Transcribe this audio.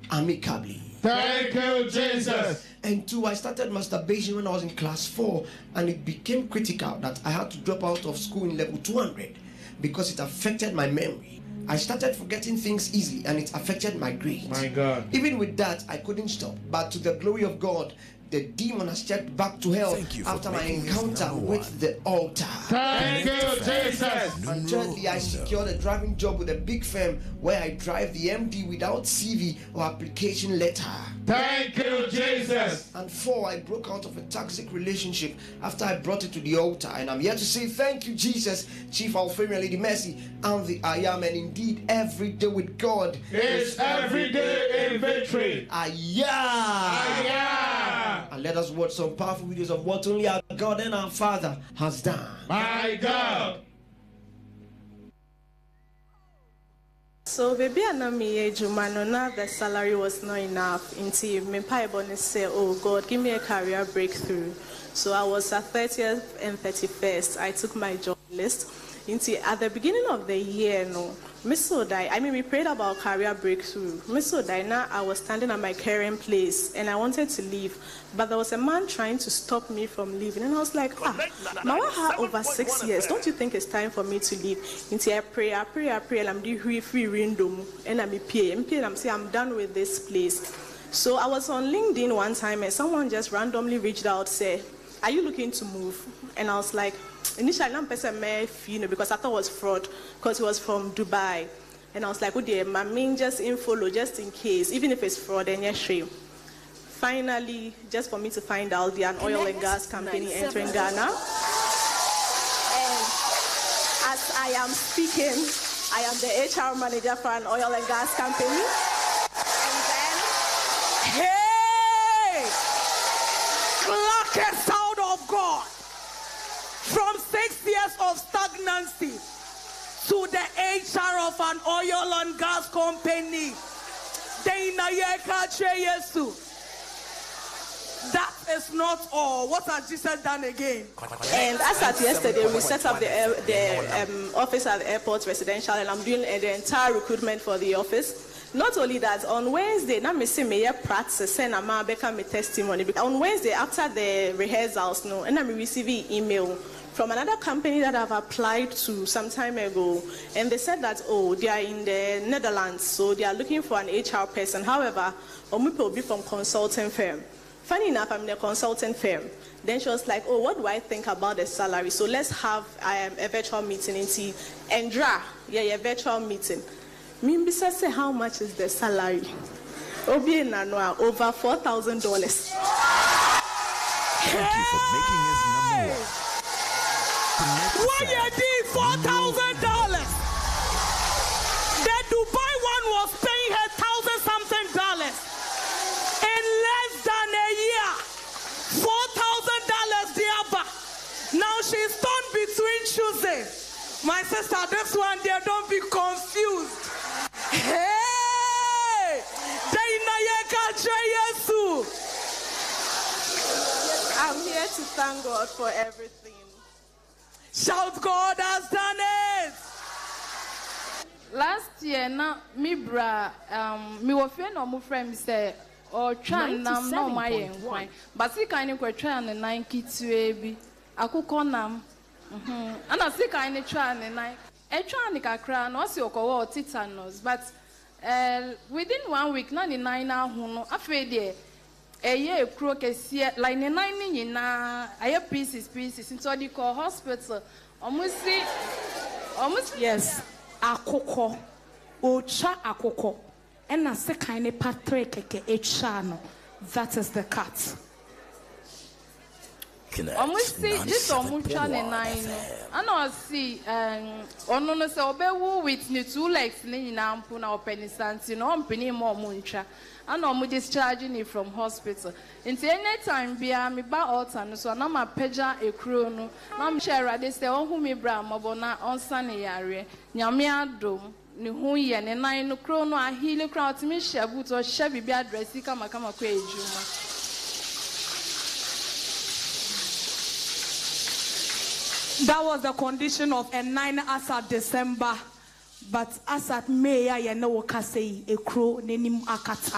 amicably. Thank you, Jesus. And 2, I started masturbation when I was in class 4, and it became critical that I had to drop out of school in level 200 because it affected my memory. I started forgetting things easily, and it affected my grades. My God. Even with that, I couldn't stop. But to the glory of God, the demon has checked back to hell after my encounter with the altar. Thank you, Jesus. And thirdly, I secured a driving job with a big firm where I drive the MD without CV or application letter. Thank you, Jesus. And 4, I broke out of a toxic relationship after I brought it to the altar. And I'm here to say thank you, Jesus, Chief Alfamia, Lady Mercy, and the I Am. And indeed, every day with God is every day in victory. And let us watch some powerful videos of what only our God and our Father has done. My God. So baby anami ejumano na the salary was not enough. Until me paiboni say, oh God, give me a career breakthrough. So I was at 30th and 31st. I took my job list. Until at the beginning of the year, we prayed about career breakthrough. Now I was standing at my current place and I wanted to leave, but there was a man trying to stop me from leaving, and I was like, Mawaha over 6 years. Don't you think it's time for me to leave? Until I pray, and I'm doing free random, and I'm saying I'm done with this place. So I was on LinkedIn one time, and someone just randomly reached out, say, are you looking to move? And I was like, initially, because I thought it was fraud, because it was from Dubai. And I was like, oh dear, my main just info, just in case, even if it's fraud, then yes, sure. Finally, just for me to find out, they are an oil and gas company entering Ghana. And as I am speaking, I am the HR manager for an oil and gas company. And then, hey! Clock is out of God. From 6 years of stagnancy to the HR of an oil and gas company. That is not all. What has Jesus done again? And as at yesterday, we set up the office at the airport residential, and I'm doing the entire recruitment for the office. Not only that, on Wednesday, now me see me practice and I'm become a testimony. On Wednesday, after the rehearsals, and I'm receiving email from another company that I've applied to some time ago, and they said that, oh, they are in the Netherlands, so they are looking for an HR person. However, will be from consulting firm. Funny enough, I'm in a consulting firm. Then she was like, oh, what do I think about the salary? So let's have a virtual meeting in Endra, a virtual meeting. Mimbisa say, how much is the salary? Over $4,000. Thank you for making us number one. What you did, $4,000? The Dubai one was paying her $1,000-something in less than a year. $4,000 diaba. Now she's torn between choosing. My sister, this one there, don't be confused. Hey! I'm here to thank God for everything. Shout, God has done it! Last year, na mi bra mi wo fe no mo friend say or twan nam no my en but see kind ko twan ne 9 kitue bi akukọ nam ana see kind twan ne 9 e twan ne kakra no se okowo tetanus but within 1 week na ne 9 na ho no afa de eye ekro kese like ne 9 ni nyina aye pieces into the call hospital almost yes akoko ocha akoko and na se kind patrick keke echa no that is the cut almost see this omucha ne 9 no ana see ono no se obewu with ne 2 legs ne nyina ampu na openisanti no ompeni mo omuncha and I'm discharging it from hospital. Until any time, be a me ba altar, so I'm a peja a crono. I'm share they say, oh, who me bra, mabona on sunny area. Nyamia dome, ni who ye and 9 crono, a heel crowd to me, shaboot or shabby be address, he come a quay juma. That was the condition of a 9 as at December. But as at May, I know what I say, a crow, name akata.